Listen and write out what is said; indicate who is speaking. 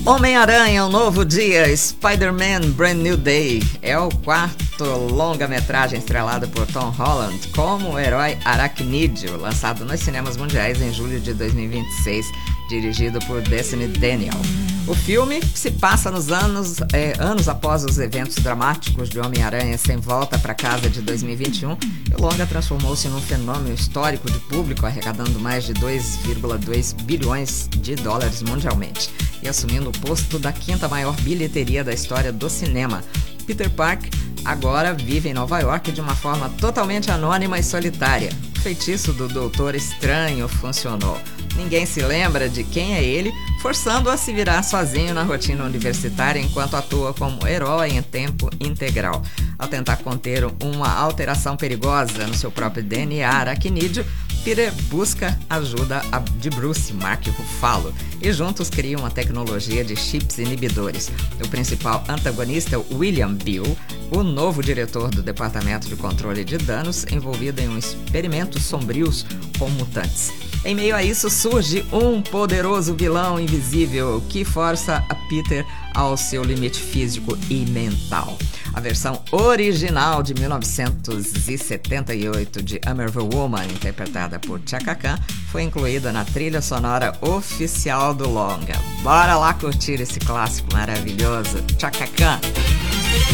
Speaker 1: Homem-Aranha, um novo dia, Spider-Man, Brand New Day. É o quarto longa-metragem estrelado por Tom Holland como o herói Aracnídeo, lançado nos cinemas mundiais em julho de 2026, dirigido por Destiny Daniel. O filme se passa nos anos após os eventos dramáticos de Homem-Aranha Sem Volta para Casa de 2021, e o longa transformou-se num fenômeno histórico de público, arrecadando mais de 2,2 bilhões de dólares mundialmente e assumindo o posto da quinta maior bilheteria da história do cinema. Peter Parker agora vive em Nova York de uma forma totalmente anônima e solitária. O feitiço do Doutor Estranho funcionou. Ninguém se lembra de quem é ele, forçando-o a se virar sozinho na rotina universitária enquanto atua como herói em tempo integral. Ao tentar conter uma alteração perigosa no seu próprio DNA aracnídeo, Peter busca ajuda de Bruce, Mark Ruffalo, e juntos criam uma tecnologia de chips inibidores. O principal antagonista é William Bill, o novo diretor do Departamento de Controle de Danos, envolvido em um experimento sombrios com mutantes. Em meio a isso surge um poderoso vilão invisível que força a Peter ao seu limite físico e mental. A versão original de 1978 de I'm a Woman, interpretada por Chaka Khan, foi incluída na trilha sonora oficial do longa. Bora lá curtir esse clássico maravilhoso, Chaka Khan!